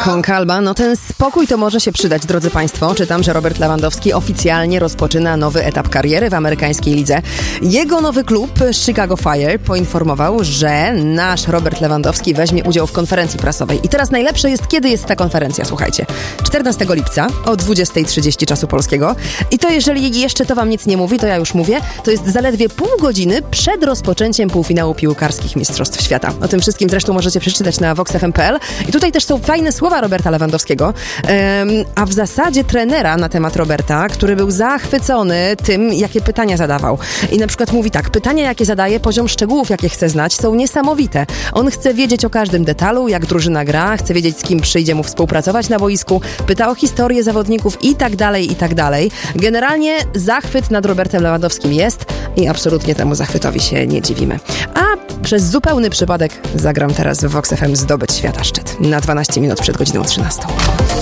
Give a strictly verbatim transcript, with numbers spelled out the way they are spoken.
Con calma, no ten spokój to może się przydać, drodzy Państwo. Czytam, że Robert Lewandowski oficjalnie rozpoczyna nowy etap kariery w amerykańskiej lidze. Jego nowy klub Chicago Fire poinformował, że nasz Robert Lewandowski weźmie udział w konferencji prasowej. I teraz najlepsze jest, kiedy jest ta konferencja, słuchajcie. czternastego lipca o dwudziesta trzydzieści czasu polskiego. I to jeżeli jeszcze to Wam nic nie mówi, to ja już mówię, to jest zaledwie pół godziny przed rozpoczęciem półfinału piłkarskich Mistrzostw Świata. O tym wszystkim zresztą możecie przeczytać na vox f m kropka p l. I tutaj też są fajne słowa Roberta Lewandowskiego, um, a w zasadzie trenera na temat Roberta, który był zachwycony tym, jakie pytania zadawał. I na przykład mówi tak, pytania jakie zadaje, poziom szczegółów jakie chce znać, są niesamowite. On chce wiedzieć o każdym detalu, jak drużyna gra, chce wiedzieć, z kim przyjdzie mu współpracować na boisku, pyta o historię zawodników i tak dalej, i tak dalej. Generalnie zachwyt nad Robertem Lewandowskim jest i absolutnie temu zachwytowi się nie dziwimy. A przez zupełny przypadek zagram teraz w vox f m Zdobyć Świata Szczyt na dwanaście minut przed godziną trzynastą.